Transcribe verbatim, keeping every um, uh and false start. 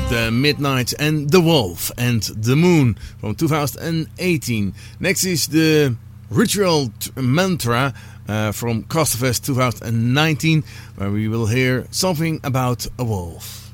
The Midnight and the Wolf and the Moon from two thousand eighteen. Next is the Ritual Mantra uh, from Costerfest two thousand nineteen, where we will hear something about a wolf.